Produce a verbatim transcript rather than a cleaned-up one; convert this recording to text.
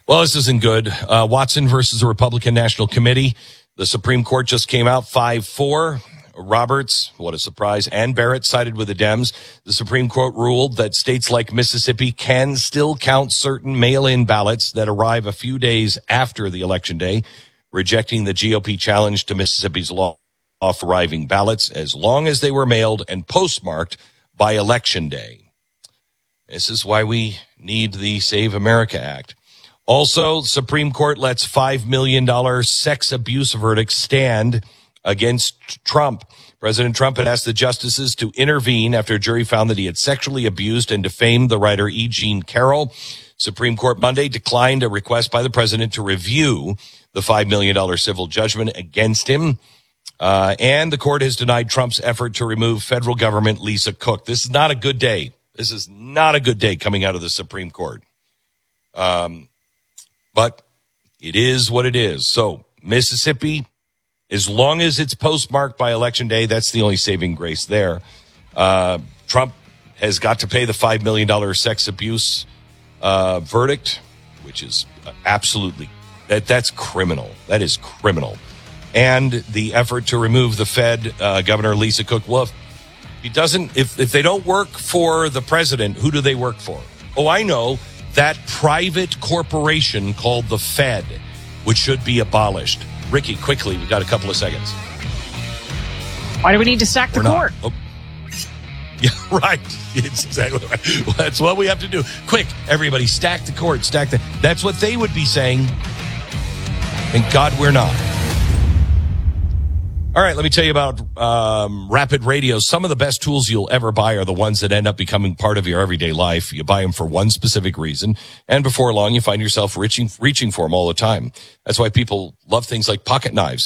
Well, this isn't good. Uh, Watson versus the Republican National Committee. The Supreme Court just came out five four. Roberts, what a surprise, and Barrett sided with the Dems. The Supreme Court ruled that states like Mississippi can still count certain mail-in ballots that arrive a few days after the election day, rejecting the G O P challenge to Mississippi's law off arriving ballots as long as they were mailed and postmarked by Election Day. This is why we need the Save America Act. Also, Supreme Court lets five million dollars sex abuse verdict stand against Trump. President Trump had asked the justices to intervene after a jury found that he had sexually abused and defamed the writer E. Jean Carroll. Supreme Court Monday declined a request by the president to review the five million dollars civil judgment against him. Uh, and the court has denied Trump's effort to remove federal government Lisa Cook. This is not a good day. This is not a good day coming out of the Supreme Court. Um, But it is what it is. So Mississippi, as long as it's postmarked by Election Day, that's the only saving grace there. Uh, Trump has got to pay the five million dollars sex abuse uh, verdict, which is absolutely, that that's criminal. That is criminal. And the effort to remove the Fed, uh, Governor Lisa Cook. Well, if he doesn't, if, if they don't work for the president, who do they work for? Oh, I know. That private corporation called the Fed, which should be abolished. Ricky, quickly, we've got a couple of seconds. Why do we need to stack the court? Oh. Yeah, right. It's exactly right. Well, that's what we have to do. Quick, everybody, stack the court, stack the... That's what they would be saying. Thank God we're not. All right, let me tell you about um, Rapid Radio. Some of the best tools you'll ever buy are the ones that end up becoming part of your everyday life. You buy them for one specific reason, and before long, you find yourself reaching, reaching for them all the time. That's why people love things like pocket knives.